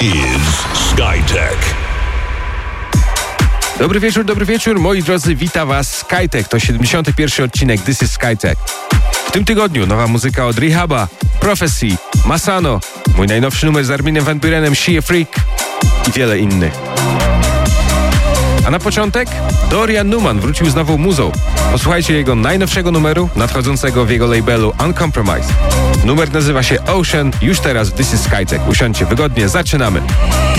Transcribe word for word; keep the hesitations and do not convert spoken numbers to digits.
is Skytech. Dobry wieczór, dobry wieczór, moi drodzy, wita was Skytech. To siedemdziesiąty pierwszy odcinek This is Skytech. W tym tygodniu nowa muzyka od Rehaba, Prophecy, Masano, mój najnowszy numer z Arminem van Burenem, She a Freak i wiele innych. A na początek Dorian Newman wrócił z nową muzą. Posłuchajcie jego najnowszego numeru, nadchodzącego w jego labelu Uncompromised. Numer nazywa się Ocean, już teraz w This is Skytech. Usiądźcie wygodnie, zaczynamy.